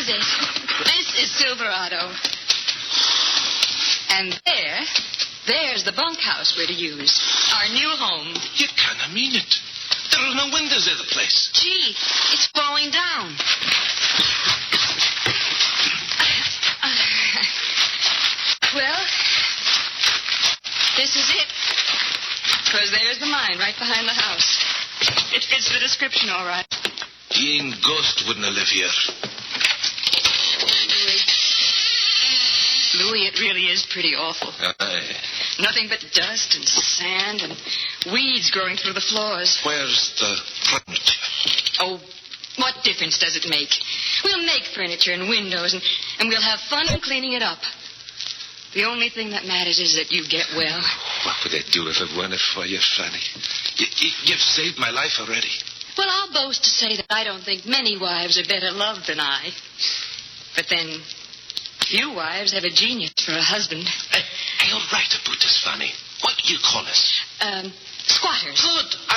it. This is Silverado. And there's the bunkhouse we're to use. Our new home. You can't mean it. There are no windows in the place. Gee, it's falling down. Well, this is it. Because there's the mine right behind the house. It fits the description all right. Jean Ghost wouldn't have lived here. Louis, it really is pretty awful. Aye. Nothing but dust and sand and weeds growing through the floors. Where's the furniture? Oh, what difference does it make? We'll make furniture and windows, and we'll have fun cleaning it up. The only thing that matters is that you get well. What would I do if it weren't for you, Fanny? You've saved my life already. Well, I'll boast to say that I don't think many wives are better loved than I. But then, few wives have a genius for a husband. I'll write about this, Fanny. What do you call us? Squatters. Good.